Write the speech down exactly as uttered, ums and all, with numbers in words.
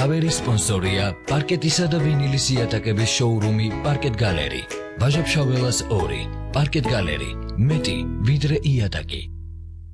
თავერის სპონსორია პარკეტისა და ვინილის იატაკების შოურუმი პარკეტ გალერი. ვაჟა-ფშაველას ორი. პარკეტ გალერი. მეტი ვიდრე იატაკი.